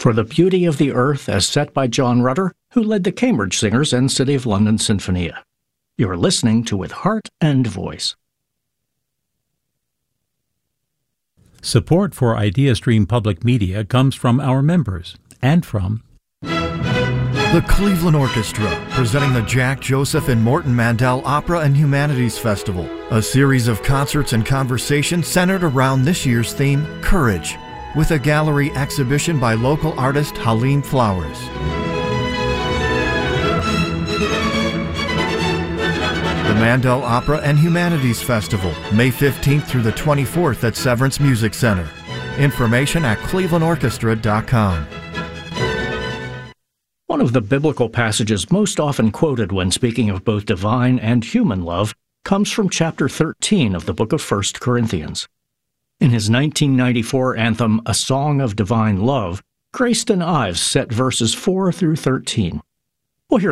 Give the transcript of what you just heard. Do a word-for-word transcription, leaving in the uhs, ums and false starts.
For the Beauty of the Earth as set by John Rutter, who led the Cambridge Singers and City of London Sinfonia. You're listening to With Heart and Voice. Support for IdeaStream Public Media comes from our members and from the Cleveland Orchestra, presenting the Jack Joseph and Morton Mandel Opera and Humanities Festival, a series of concerts and conversations centered around this year's theme, Courage, with a gallery exhibition by local artist Halim Flowers. The Mandel Opera and Humanities Festival, May fifteenth through the twenty-fourth at Severance Music Center. Information at cleveland orchestra dot com. One of the biblical passages most often quoted when speaking of both divine and human love comes from chapter thirteen of the book of First Corinthians. In his nineteen ninety-four anthem, A Song of Divine Love, Grayston Ives set verses four through thirteen.